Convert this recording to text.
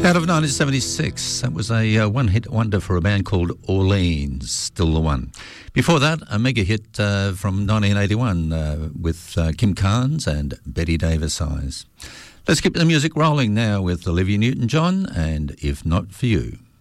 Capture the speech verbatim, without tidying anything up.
Out of nineteen seventy-six, that was a uh, one-hit wonder for a band called Orleans, Still the One. Before that, a mega hit uh, from nineteen eighty-one uh, with uh, Kim Carnes and Betty Davis Eyes. Let's keep the music rolling now with Olivia Newton-John and If Not For You.